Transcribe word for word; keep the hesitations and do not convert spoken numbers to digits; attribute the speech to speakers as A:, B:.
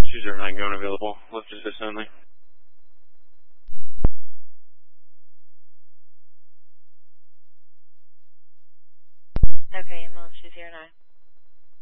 A: two zero nine going available. Lift assist only.
B: Okay, ambulance two zero nine.